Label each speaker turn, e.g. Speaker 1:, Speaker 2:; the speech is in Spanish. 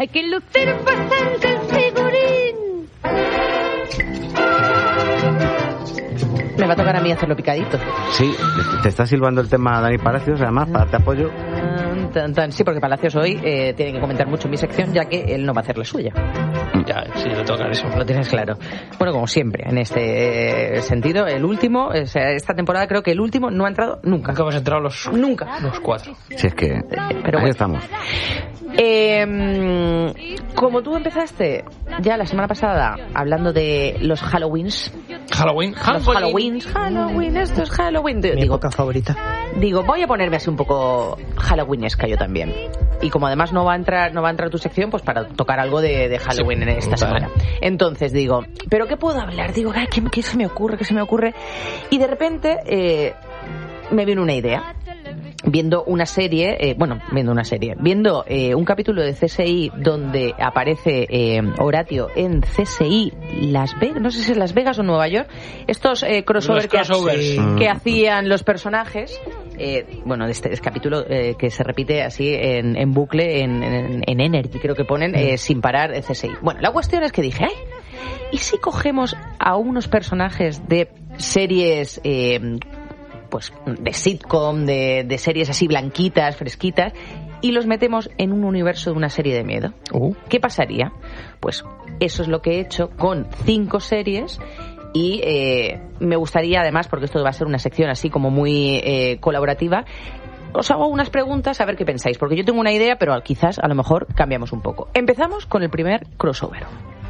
Speaker 1: Hay que lucir bastante el figurín.
Speaker 2: Me va a tocar a mí hacerlo picadito.
Speaker 3: Sí, te está silbando el tema Dani Palacios, además, para darte apoyo.
Speaker 2: Sí, porque Palacios hoy tiene que comentar mucho en mi sección, ya que él no va a hacer la suya.
Speaker 4: Ya, sí, le toca eso.
Speaker 2: Lo tienes claro. Bueno, como siempre, en este sentido, el último, o sea, esta temporada creo que el último no ha entrado nunca.
Speaker 4: Nunca hemos entrado los 4.
Speaker 3: Si es que
Speaker 2: pero
Speaker 3: ahí
Speaker 2: bueno.
Speaker 3: estamos.
Speaker 2: Como tú empezaste ya la semana pasada hablando de los Halloweens.
Speaker 4: Halloween.
Speaker 2: Esto es Halloween.
Speaker 5: Mi época favorita.
Speaker 2: Digo, voy a ponerme así un poco halloweenesca yo también. Y como además no va a entrar tu sección, pues para tocar algo de Halloween en esta semana. Entonces digo, ¿pero qué puedo hablar? Digo, ¿qué se me ocurre? Y de repente me viene una idea. Viendo un capítulo de CSI donde aparece Horatio en CSI Las Vegas, no sé si es Las Vegas o Nueva York, estos crossovers que hacían los personajes, de este capítulo que se repite así en bucle en Energy, creo que ponen sin parar CSI. Bueno, la cuestión es que dije, ¿y si cogemos a unos personajes de series pues de sitcom, de series así blanquitas, fresquitas, y los metemos en un universo de una serie de miedo? ¿Qué pasaría? Pues eso es lo que he hecho con 5 series y me gustaría además, porque esto va a ser una sección así como muy colaborativa, os hago unas preguntas a ver qué pensáis, porque yo tengo una idea, pero quizás a lo mejor cambiamos un poco. Empezamos con el primer crossover.